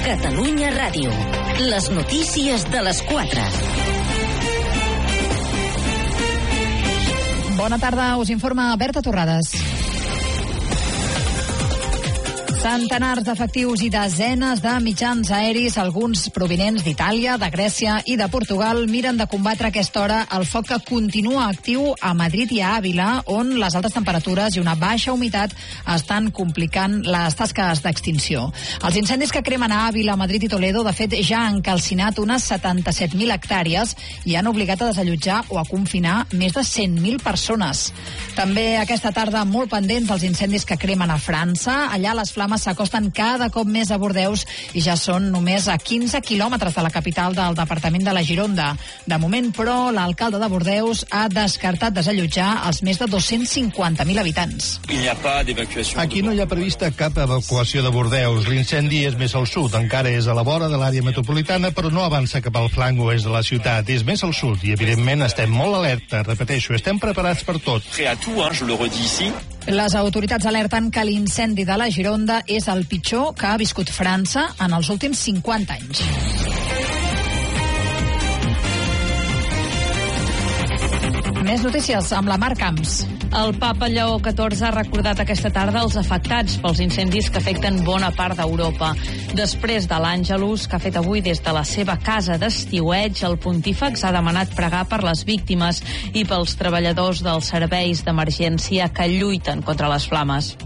Catalunya Ràdio. Les notícies de les 4. Bona tarda, us informa Berta Torrades. Centenars d'efectius i desenes de mitjans aeris, alguns provinents d'Itàlia, de Grècia i de Portugal, miren de combatre a aquesta hora el foc que continua actiu a Madrid i a Àvila, on les altes temperatures i una baixa humitat estan complicant les tasques d'extinció. Els incendis que cremen a Àvila, Madrid i Toledo, de fet, ja han calcinat unes 77.000 hectàrees i han obligat a desallotjar o a confinar més de 100.000 persones. També aquesta tarda molt pendents dels incendis que cremen a França. Allà les flames s'acosten cada cop més a Bordeus i ja són només a 15 quilòmetres de la capital del departament de la Gironda. De moment, però, l'alcalde de Bordeus ha descartat desallotjar els més de 250.000 habitants. Aquí no hi ha prevista cap evacuació de Bordeus. L'incendi és més al sud, encara és a la vora de l'àrea metropolitana, però no avança cap al flanc oest de la ciutat. És més al sud i, evidentment, estem molt alerta. Repeteixo, estem preparats per tot. Les autoritats alerten que l'incendi de la Gironda és el pitjor que ha viscut França en els últims 50 anys. Més notícies amb la Mar Camps. El papa Lleó XIV ha recordat aquesta tarda els afectats pels incendis que afecten bona part d'Europa. Després de l'Àngelus, que ha fet avui des de la seva casa d'estiueig, el pontífex ha demanat pregar per les víctimes i pels treballadors dels serveis d'emergència que lluiten contra les flames.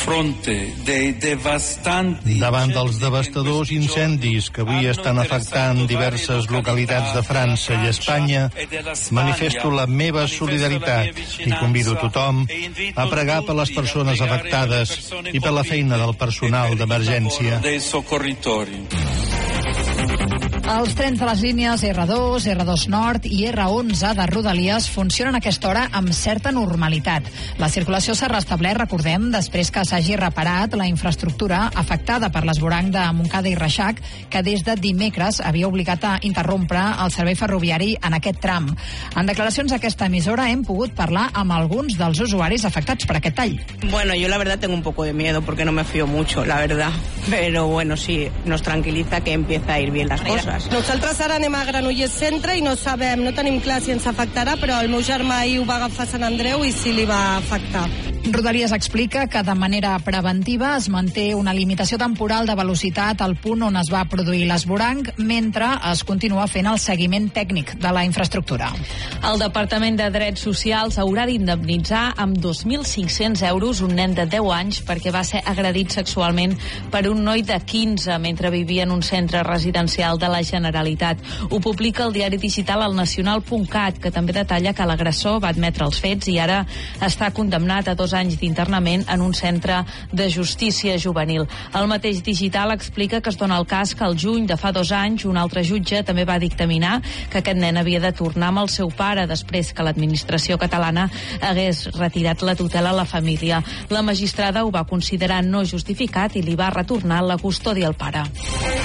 Davant dels devastadors incendis que avui estan afectant diverses localitats de França i Espanya, manifesto la meva solidaritat i convido tothom a pregar per les persones afectades i per la feina del personal d'emergència. Els trens de les línies R2, R2 Nord i R11 de Rodalies funcionen a aquesta hora amb certa normalitat. La circulació s'ha restablert, recordem, després que s'hagi reparat la infraestructura afectada per l'esvoranc de Montcada i Reixac, que des de dimecres havia obligat a interrompre el servei ferroviari en aquest tram. En declaracions a aquesta emissora hem pogut parlar amb alguns dels usuaris afectats per aquest tall. Bueno, yo la verdad tengo un poco de miedo porque no me fío mucho, la verdad. Pero bueno, sí, nos tranquiliza que empieza a ir bien las cosas. Nosaltres ara anem a Granollers Centre i no sabem, no tenim clar si ens afectarà, però el meu germà ahir ho va agafar a Sant Andreu i sí li va afectar. Rodalies explica que de manera preventiva es manté una limitació temporal de velocitat al punt on es va produir l'esvoranc, mentre es continua fent el seguiment tècnic de la infraestructura. El Departament de Drets Socials haurà d'indemnitzar amb 2.500 euros un nen de 10 anys perquè va ser agredit sexualment per un noi de 15 mentre vivia en un centre residencial de la Generalitat. Ho publica el diari digital elnacional.cat, que també detalla que l'agressor va admetre els fets i ara està condemnat a 2 anys d'internament en un centre de justícia juvenil. El mateix digital explica que es dona el cas que al juny de fa 2 anys un altre jutge també va dictaminar que aquest nen havia de tornar amb el seu pare després que l'administració catalana hagués retirat la tutela a la família. La magistrada ho va considerar no justificat i li va retornar la custòdia al pare.